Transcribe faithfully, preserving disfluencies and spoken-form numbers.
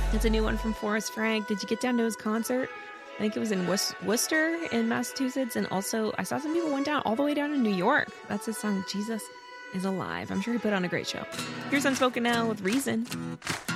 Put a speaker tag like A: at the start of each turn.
A: It's a new one from Forrest Frank. Did you get down to his concert? I think it was in Wor- Worcester in Massachusetts. And also, I saw some people went down all the way down to New York. That's his song, Jesus is Alive. I'm sure he put on a great show. Here's Unspoken Now with Reason.